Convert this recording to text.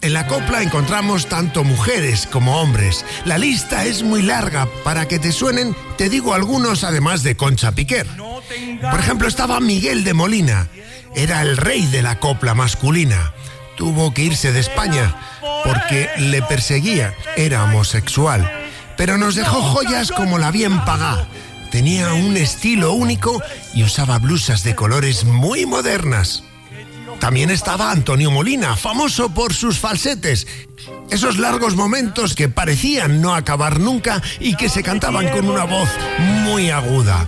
En la copla encontramos tanto mujeres como hombres. La lista es muy larga. Para que te suenen, te digo algunos además de Concha Piquer. Por ejemplo, estaba Miguel de Molina. Era el rey de la copla masculina. Tuvo que irse de España porque le perseguía. Era homosexual. Pero nos dejó joyas como la Bien Pagá. Tenía un estilo único y usaba blusas de colores muy modernas. También estaba Antonio Molina, famoso por sus falsetes. Esos largos momentos que parecían no acabar nunca y que se cantaban con una voz muy aguda.